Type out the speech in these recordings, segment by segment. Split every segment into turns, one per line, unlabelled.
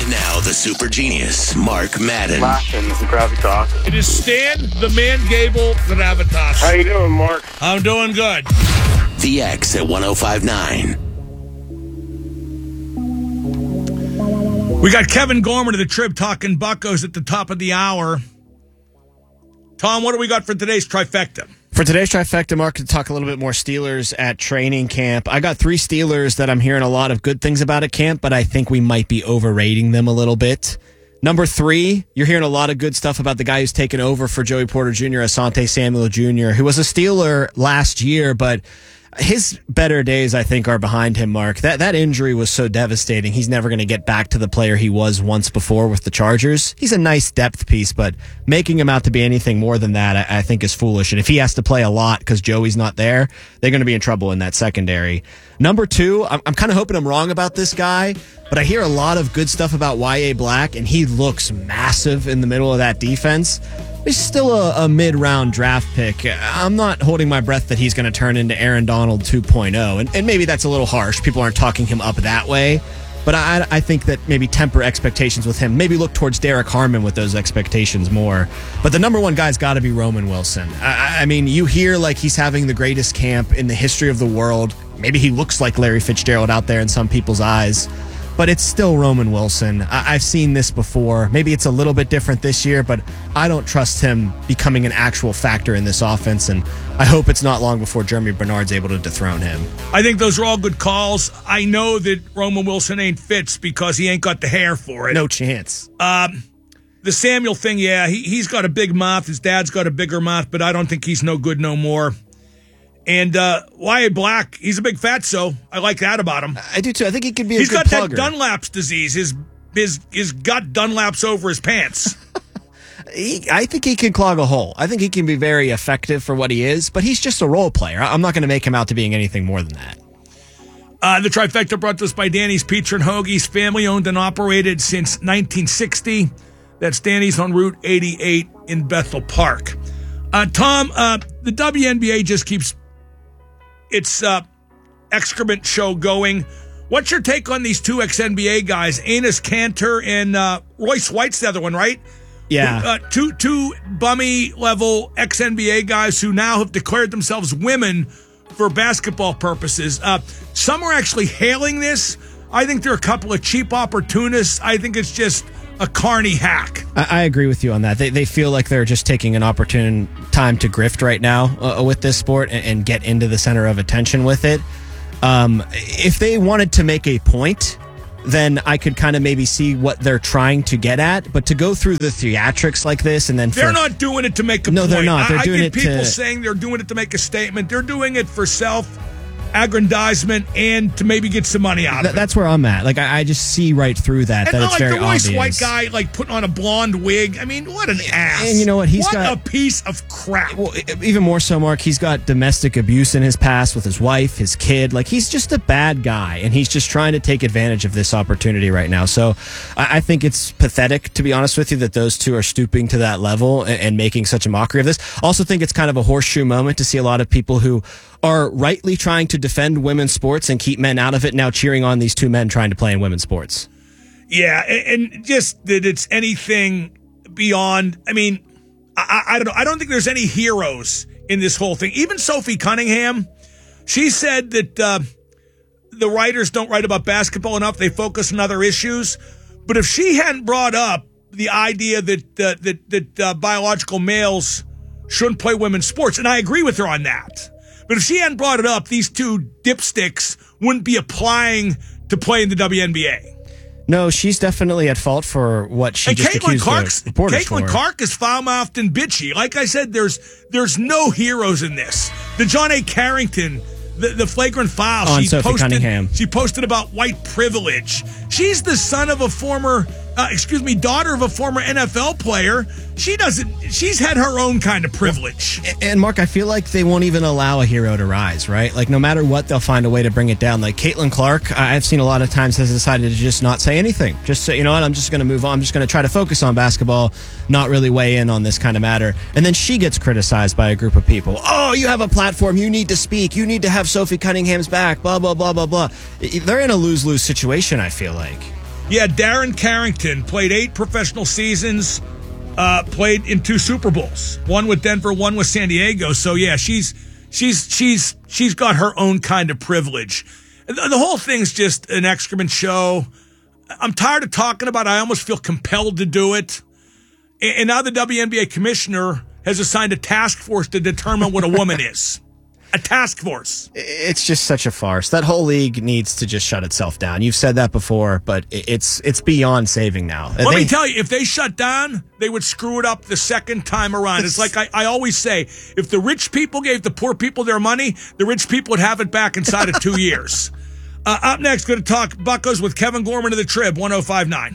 Now, the super genius, Mark Madden.
Laughing and gravitas.
It is Stan, the man Gable, gravitas.
How you doing, Mark?
I'm doing good.
The X at 105.9.
We got Kevin Gorman of the Trib talking Buccos at the top of the hour. Tom, what do we got for today's trifecta?
For today's trifecta, Mark, to talk a little bit more Steelers at training camp. I got 3 Steelers that I'm hearing a lot of good things about at camp, but I think we might be overrating them a little bit. Number 3, you're hearing a lot of good stuff about the guy who's taken over for Joey Porter Jr., Asante Samuel Jr., who was a Steeler last year, but his better days, I think, are behind him, Mark. That injury was so devastating. He's never going to get back to the player he was once before with the Chargers. He's a nice depth piece, but making him out to be anything more than that, I think, is foolish. And if he has to play a lot because Joey's not there, they're going to be in trouble in that secondary. Number 2, I'm kind of hoping I'm wrong about this guy, but I hear a lot of good stuff about Y.A. Black, and he looks massive in the middle of that defense. He's still a mid-round draft pick. I'm not holding my breath that he's going to turn into Aaron Donald 2.0, and maybe that's a little harsh. People aren't talking him up that way, but I think that maybe temper expectations with him. Maybe look towards Derek Harmon with those expectations more. But the number 1 guy's got to be Roman Wilson. I mean, you hear like he's having the greatest camp in the history of the world. Maybe he looks like Larry Fitzgerald out there in some people's eyes. But it's still Roman Wilson. I've seen this before. Maybe it's a little bit different this year, but I don't trust him becoming an actual factor in this offense, and I hope it's not long before Jeremy Bernard's able to dethrone him.
I think those are all good calls. I know that Roman Wilson ain't Fitz because he ain't got the hair for it.
No chance.
The Samuel thing, yeah, he's got a big mouth. His dad's got a bigger mouth, but I don't think he's no good no more. And Y.A. Black, he's a big fatso. I like that about him.
I do too. I think he could be a
He's
good
got
plugger.
that Dunlap's disease. His gut Dunlaps over his pants.
I think he can clog a hole. I think he can be very effective for what he is, but he's just a role player. I'm not going to make him out to being anything more than that.
The trifecta brought to us by Danny's Pizza and Hoagies, family owned and operated since 1960. That's Danny's on Route 88 in Bethel Park. Tom, the WNBA just keeps its excrement show going. What's your take on these 2 ex-NBA guys, Enes Kanter and Royce White's the other one, right?
Yeah.
Two bummy-level ex-NBA guys who now have declared themselves women for basketball purposes. Some are actually hailing this. I think they're a couple of cheap opportunists. I think it's just a carny hack.
I agree with you on that. They feel like they're just taking an opportune time to grift right now with this sport and get into the center of attention with it. If they wanted to make a point, then I could kind of maybe see what they're trying to get at. But to go through the theatrics like this and then
they're not doing it to make a point.
No, they're not. They're doing
it people saying they're doing it to make a statement. They're doing it for self-aggrandizement and to maybe get some money out of it.
That's where I'm at. Like, I just see right through that.
And
that it's very obvious.
The Royce White guy, like, putting on a blonde wig. I mean, what an ass.
And you know what?
What a piece of crap.
Well, even more so, Mark, he's got domestic abuse in his past with his wife, his kid. Like, he's just a bad guy, and he's just trying to take advantage of this opportunity right now. So I think it's pathetic, to be honest with you, that those 2 are stooping to that level and making such a mockery of this. Also think it's kind of a horseshoe moment to see a lot of people who are rightly trying to defend women's sports and keep men out of it, now cheering on these 2 men trying to play in women's sports.
Yeah, and just that it's anything beyond. I mean, I don't know. I don't think there's any heroes in this whole thing. Even Sophie Cunningham, she said that the writers don't write about basketball enough. They focus on other issues. But if she hadn't brought up the idea that biological males shouldn't play women's sports, and I agree with her on that. But if she hadn't brought it up, these 2 dipsticks wouldn't be applying to play in the WNBA.
No, she's definitely at fault for what she just accused the reporters for.
Caitlin Clark is foul-mouthed and bitchy. Like I said, there's no heroes in this. The John A. Carrington, the flagrant foul.
On Sophie Cunningham.
She posted about white privilege. She's the son of a former, daughter of a former NFL player. She's had her own kind of privilege.
And Mark, I feel like they won't even allow a hero to rise, right? Like, no matter what, they'll find a way to bring it down. Like, Caitlin Clark, I've seen a lot of times has decided to just not say anything. Just say, you know what, I'm just going to move on. I'm just going to try to focus on basketball, not really weigh in on this kind of matter. And then she gets criticized by a group of people. Oh, you have a platform. You need to speak. You need to have Sophie Cunningham's back, blah, blah, blah, blah, blah. They're in a lose-lose situation, I feel like.
Yeah, Darren Carrington played 8 professional seasons, played in 2 Super Bowls, one with Denver, one with San Diego. So yeah, she's got her own kind of privilege. The whole thing's just an excrement show. I'm tired of talking about it. I almost feel compelled to do it. And now the WNBA commissioner has assigned a task force to determine what a woman is. A task force.
It's just such a farce. That whole league needs to just shut itself down. You've said that before, but it's beyond saving now.
Let me tell you, if they shut down, they would screw it up the second time around. It's like I always say, if the rich people gave the poor people their money, the rich people would have it back inside of 2 years. Up next, going to talk Buccos with Kevin Gorman of the Trib, 105.9.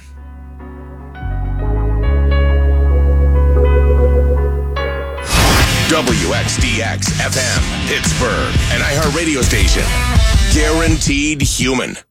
WXDX FM, Pittsburgh, an iHeart radio station. Guaranteed human.